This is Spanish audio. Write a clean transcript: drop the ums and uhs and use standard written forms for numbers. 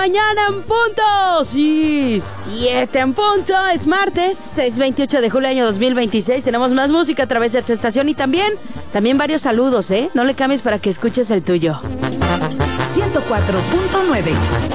Mañana en punto, sí, 7 en punto, es martes, es 28 de julio año 2026, tenemos más música a través de tu estación y también varios saludos, no le cambies para que escuches el tuyo. 104.9